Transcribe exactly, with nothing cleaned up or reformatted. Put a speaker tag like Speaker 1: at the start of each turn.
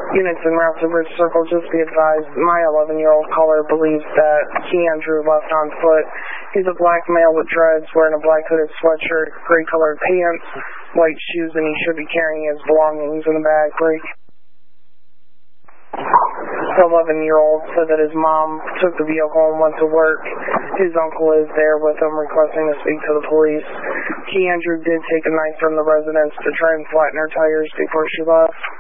Speaker 1: Units in Route to Bridge Circle, just be advised, my eleven-year-old caller believes that Keandrew left on foot. He's a black male with dreads, wearing a black hooded sweatshirt, gray-colored pants, white shoes, and he should be carrying his belongings in the back break. The eleven-year-old said that his mom took the vehicle and went to work. His uncle is there with him requesting to speak to the police. Keandrew did take a knife from the residence to try and flatten her tires before she left.